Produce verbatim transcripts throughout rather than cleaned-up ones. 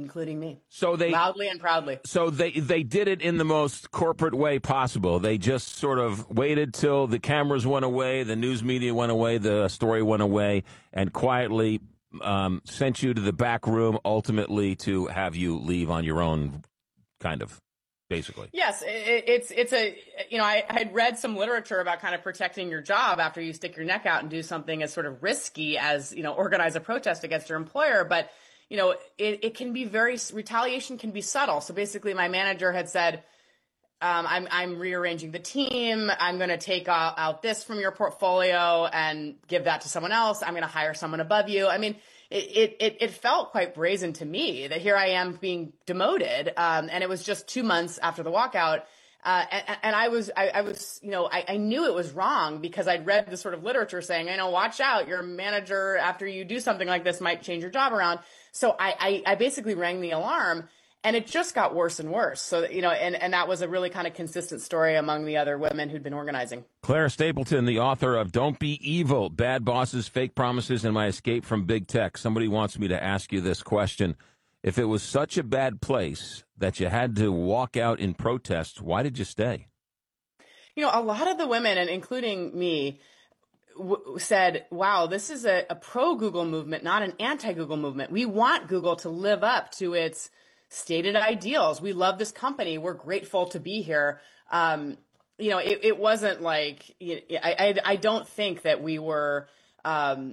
including me. So they loudly and proudly. So they they did it in the most corporate way possible. They just sort of waited till the cameras went away, the news media went away, the story went away, and quietly um, sent you to the back room, ultimately to have you leave on your own, kind of. Basically. Yes, it, it's it's a, you know, I had read some literature about kind of protecting your job after you stick your neck out and do something as sort of risky as, you know, organize a protest against your employer. But, you know, it, it can be very, retaliation can be subtle. So basically my manager had said, um, I'm, I'm rearranging the team. I'm going to take out, out this from your portfolio and give that to someone else. I'm going to hire someone above you. I mean, It, it, it felt quite brazen to me that here I am being demoted. Um, and it was just two months after the walkout. Uh, and, and I was, I, I was, you know, I, I knew it was wrong because I'd read the sort of literature saying, you know, watch out, your manager, after you do something like this, might change your job around. So I, I, I basically rang the alarm. And it just got worse and worse. So, you know, and, and that was a really kind of consistent story among the other women who'd been organizing. Claire Stapleton, the author of Don't Be Evil, Bad Bosses, Fake Promises, and My Escape from Big Tech. Somebody wants me to ask you this question. If it was such a bad place that you had to walk out in protest, why did you stay? You know, a lot of the women, and including me, w- said, wow, this is a, a pro-Google movement, not an anti-Google movement. We want Google to live up to its stated ideals. We love this company. We're grateful to be here. Um, you know, it, it wasn't like, you know, I, I, I don't think that we were, um,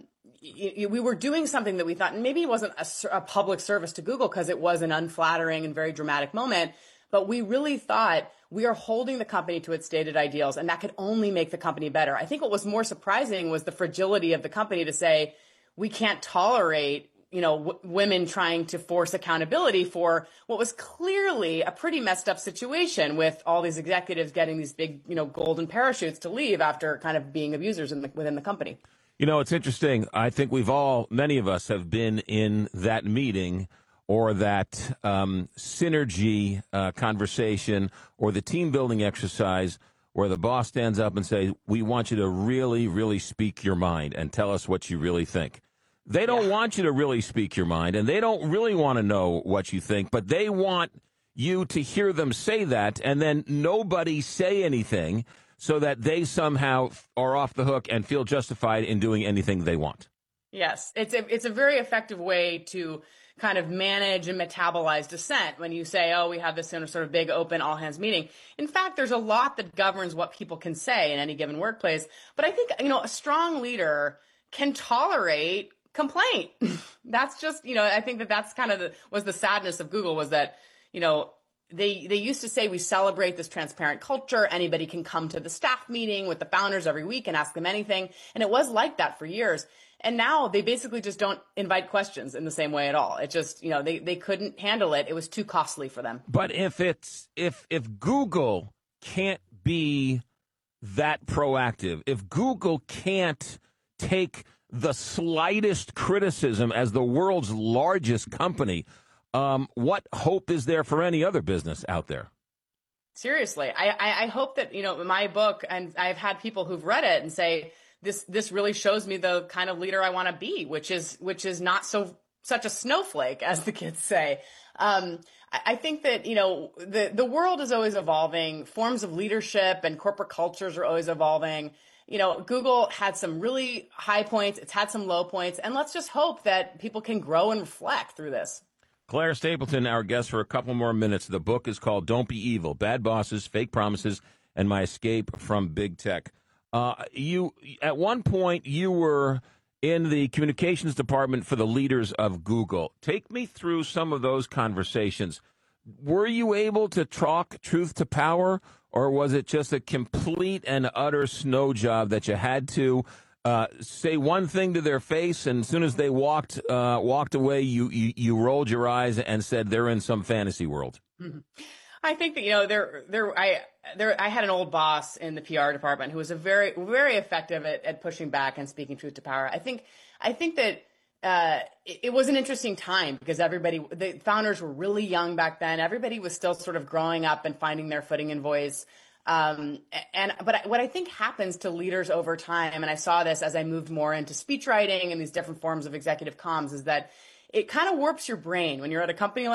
we were doing something that we thought maybe it wasn't a, a public service to Google because it was an unflattering and very dramatic moment, but we really thought we are holding the company to its stated ideals, and that could only make the company better. I think what was more surprising was the fragility of the company to say, we can't tolerate you know, w- women trying to force accountability for what was clearly a pretty messed up situation with all these executives getting these big, you know, golden parachutes to leave after kind of being abusers in the, within the company. You know, it's interesting. I think we've all, many of us have been in that meeting or that um, synergy uh, conversation or the team building exercise where the boss stands up and says, we want you to really, really speak your mind and tell us what you really think. They don't yeah. want you to really speak your mind, and they don't really want to know what you think, but they want you to hear them say that, and then nobody say anything so that they somehow are off the hook and feel justified in doing anything they want. Yes, it's a, it's a very effective way to kind of manage and metabolize dissent when you say, oh, we have this sort of big open all hands meeting. In fact, there's a lot that governs what people can say in any given workplace. But I think, you know, a strong leader can tolerate complaint. That's just, you know, I think that that's kind of the, was the sadness of Google was that, you know, they, they used to say we celebrate this transparent culture. Anybody can come to the staff meeting with the founders every week and ask them anything. And it was like that for years. And now they basically just don't invite questions in the same way at all. It just, you know, they, they couldn't handle it. It was too costly for them. But if it's, if, if Google can't be that proactive, if Google can't take the slightest criticism as the world's largest company, um, what hope is there for any other business out there? Seriously, I, I, I hope that, you know, my book, and I've had people who've read it and say, this this really shows me the kind of leader I want to be, which is which is not so such a snowflake, as the kids say. Um, I, I think that, you know, the, the world is always evolving. Forms of leadership and corporate cultures are always evolving. You know, Google had some really high points. It's had some low points. And let's just hope that people can grow and reflect through this. Claire Stapleton, our guest for a couple more minutes. The book is called Don't Be Evil, Bad Bosses, Fake Promises, and My Escape from Big Tech. Uh, you, at one point, you were in the communications department for the leaders of Google. Take me through some of those conversations. Were you able to talk truth to power, or was it just a complete and utter snow job that you had to uh, say one thing to their face, and as soon as they walked uh, walked away, you, you you rolled your eyes and said they're in some fantasy world? Mm-hmm. I think that, you know, there there I there I had an old boss in the P R department who was a very very effective at, at pushing back and speaking truth to power. I think I think that. Uh, it, it was an interesting time because everybody, the founders were really young back then. Everybody was still sort of growing up and finding their footing and voice. Um, and, but I, what I think happens to leaders over time, and I saw this as I moved more into speech writing and these different forms of executive comms, is that it kind of warps your brain when you're at a company like